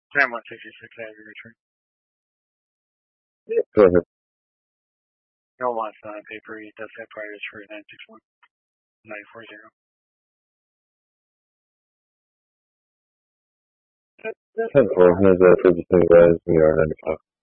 Sam 166, I have your return. Yeah, go ahead. No wants on paper. He does have priors for 961, 940. 10-4 has purchasing rise, we are 95.